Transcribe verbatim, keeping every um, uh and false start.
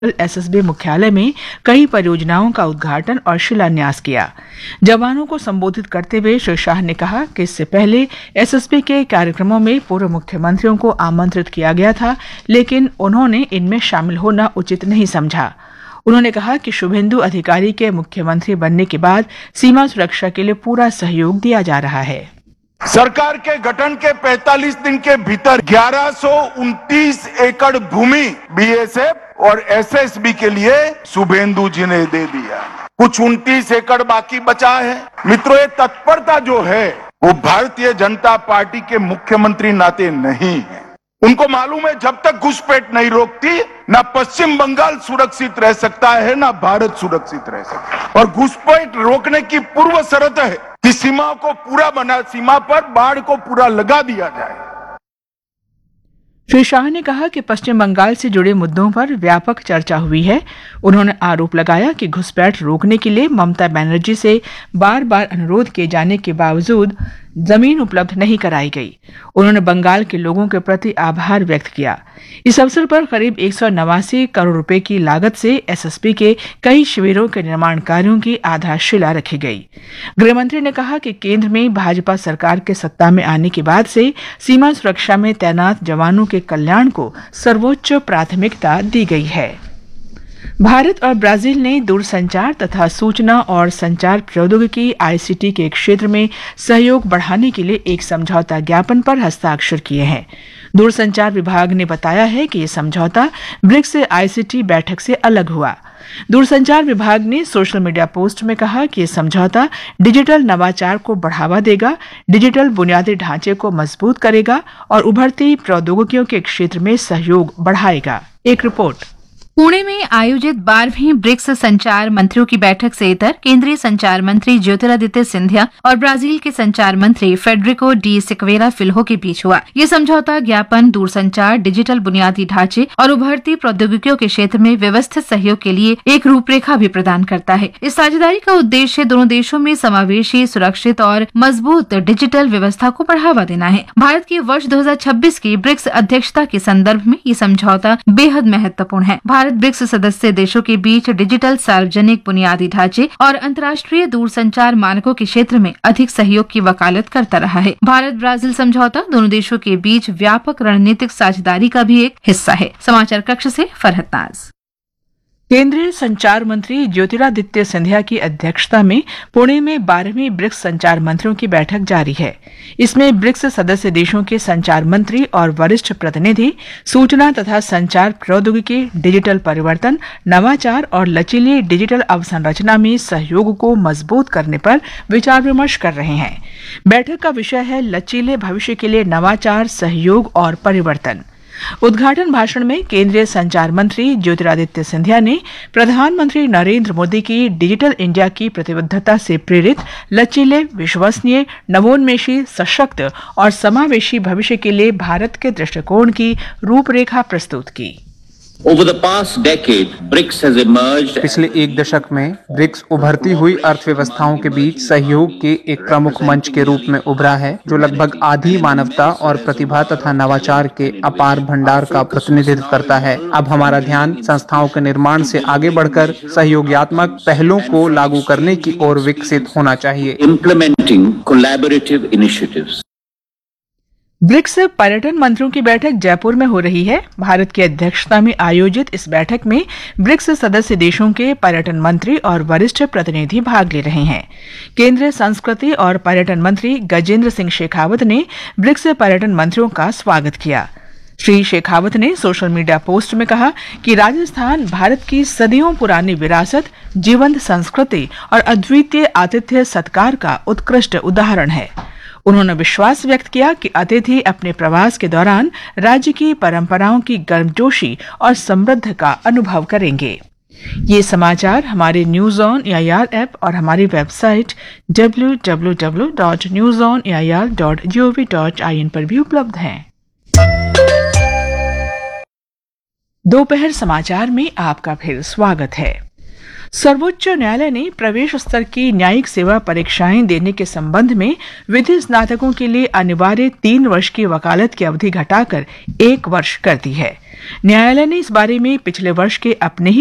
SSB मुख्यालय में कई परियोजनाओं का उद्घाटन और शिलान्यास किया। जवानों को संबोधित करते हुए श्री शाह ने कहा कि इससे पहले एसएसबी के कार्यक्रमों में पूर्व मुख्यमंत्रियों को आमंत्रित किया गया था, लेकिन उन्होंने इनमें शामिल होना उचित नहीं समझा। उन्होंने कहा कि शुभेंदु अधिकारी के मुख्यमंत्री बनने के बाद सीमा सुरक्षा के लिए पूरा सहयोग दिया जा रहा है। सरकार के गठन के पैंतालीस दिन के भीतर ग्यारह सौ उनतीस एकड़ भूमि बीएसएफ और एसएसबी के लिए शुभेंदु जी ने दे दिया। कुछ उनतीस एकड़ बाकी बचा है। मित्रों, ये तत्परता जो है वो भारतीय जनता पार्टी के मुख्यमंत्री नाते नहीं है। उनको मालूम है जब तक घुसपैठ नहीं रोकती ना पश्चिम बंगाल सुरक्षित रह सकता है ना भारत सुरक्षित रह सकता है। और घुसपैठ रोकने की पूर्व शर्त है कि सीमा को पूरा बना सीमा पर बाढ़ को पूरा लगा दिया जाए। श्री शाह ने कहा कि पश्चिम बंगाल से जुड़े मुद्दों पर व्यापक चर्चा हुई है। उन्होंने आरोप लगाया कि घुसपैठ रोकने के लिए ममता बनर्जी से बार बार अनुरोध किए जाने के बावजूद जमीन उपलब्ध नहीं कराई गई। उन्होंने बंगाल के लोगों के प्रति आभार व्यक्त किया। इस अवसर पर करीब एक सौ नवासी करोड़ रुपए की लागत से एसएसबी के कई शिविरों के निर्माण कार्यों की आधारशिला रखी गई। गृहमंत्री ने कहा कि केंद्र में भाजपा सरकार के सत्ता में आने के बाद से सीमा सुरक्षा में तैनात जवानों के कल्याण को सर्वोच्च प्राथमिकता दी गई है। भारत और ब्राजील ने दूरसंचार तथा सूचना और संचार प्रौद्योगिकी आईसीटी के क्षेत्र में सहयोग बढ़ाने के लिए एक समझौता ज्ञापन पर हस्ताक्षर किए हैं। दूरसंचार विभाग ने बताया है कि यह समझौता ब्रिक्स आईसीटी बैठक से अलग हुआ। दूरसंचार विभाग ने सोशल मीडिया पोस्ट में कहा कि यह समझौता डिजिटल नवाचार को बढ़ावा देगा, डिजिटल बुनियादी ढांचे को मजबूत करेगा और उभरती प्रौद्योगिकियों के क्षेत्र में सहयोग बढ़ाएगा। एक रिपोर्ट। पुणे में आयोजित बारहवीं ब्रिक्स संचार मंत्रियों की बैठक से इतर केंद्रीय संचार मंत्री ज्योतिरादित्य सिंधिया और ब्राजील के संचार मंत्री फेडरिको डी सिक्वेरा फिल्हो के बीच हुआ। ये समझौता ज्ञापन दूरसंचार, डिजिटल बुनियादी ढांचे और उभरती प्रौद्योगिकियों के क्षेत्र में व्यवस्थित सहयोग के लिए एक रूपरेखा भी प्रदान करता है। इस साझेदारी का उद्देश्य दोनों देशों में समावेशी, सुरक्षित और मजबूत डिजिटल व्यवस्था को बढ़ावा देना है। भारत की वर्ष दो हजार छब्बीस की ब्रिक्स अध्यक्षता के संदर्भ में ये समझौता बेहद महत्वपूर्ण है। भारत ब्रिक्स सदस्य देशों के बीच डिजिटल सार्वजनिक बुनियादी ढांचे और अंतर्राष्ट्रीय दूरसंचार मानकों के क्षेत्र में अधिक सहयोग की वकालत करता रहा है। भारत ब्राजील समझौता दोनों देशों के बीच व्यापक रणनीतिक साझेदारी का भी एक हिस्सा है। समाचार कक्ष से फरहत नाज। केंद्रीय संचार मंत्री ज्योतिरादित्य सिंधिया की अध्यक्षता में पुणे में बारहवीं ब्रिक्स संचार मंत्रियों की बैठक जारी है। इसमें ब्रिक्स सदस्य देशों के संचार मंत्री और वरिष्ठ प्रतिनिधि सूचना तथा संचार प्रौद्योगिकी, डिजिटल परिवर्तन, नवाचार और लचीली डिजिटल अवसंरचना में सहयोग को मजबूत करने पर विचार विमर्श कर रहे हैं। बैठक का विषय है लचीले भविष्य के लिए नवाचार, सहयोग और परिवर्तन। उद्घाटन भाषण में केंद्रीय संचार मंत्री ज्योतिरादित्य सिंधिया ने प्रधानमंत्री नरेंद्र मोदी की डिजिटल इंडिया की प्रतिबद्धता से प्रेरित लचीले, विश्वसनीय, नवोन्मेषी, सशक्त और समावेशी भविष्य के लिए भारत के दृष्टिकोण की रूपरेखा प्रस्तुत की। Over the past decade, BRICS has emerged. पिछले एक दशक में ब्रिक्स उभरती हुई अर्थव्यवस्थाओं के बीच सहयोग के एक प्रमुख मंच के रूप में उभरा है, जो लगभग आधी मानवता और प्रतिभा तथा नवाचार के अपार भंडार का प्रतिनिधित्व करता है। अब हमारा ध्यान संस्थाओं के निर्माण से आगे बढ़कर सहयोगात्मक पहलों को लागू करने की ओर विकसित होना चाहिए। Implementing collaborative initiatives. ब्रिक्स पर्यटन मंत्रियों की बैठक जयपुर में हो रही है। भारत की अध्यक्षता में आयोजित इस बैठक में ब्रिक्स सदस्य देशों के पर्यटन मंत्री और वरिष्ठ प्रतिनिधि भाग ले रहे हैं। केंद्रीय संस्कृति और पर्यटन मंत्री गजेंद्र सिंह शेखावत ने ब्रिक्स पर्यटन मंत्रियों का स्वागत किया। श्री शेखावत ने सोशल मीडिया पोस्ट में कहा कि राजस्थान भारत की सदियों पुरानी विरासत, जीवंत संस्कृति और अद्वितीय आतिथ्य सत्कार का उत्कृष्ट उदाहरण है। उन्होंने विश्वास व्यक्त किया कि अतिथि अपने प्रवास के दौरान राज्य की परंपराओं की गर्मजोशी और समृद्ध का अनुभव करेंगे। ये समाचार हमारे न्यूज ऑन एआईआर ऐप और हमारी website W W W dot news on A I R dot G O V dot I N पर भी उपलब्ध हैं। दोपहर समाचार में आपका फिर स्वागत है। सर्वोच्च न्यायालय ने प्रवेश स्तर की न्यायिक सेवा परीक्षाएं देने के संबंध में विधि स्नातकों के लिए अनिवार्य तीन वर्ष की वकालत की अवधि घटाकर एक वर्ष कर दी है। न्यायालय ने इस बारे में पिछले वर्ष के अपने ही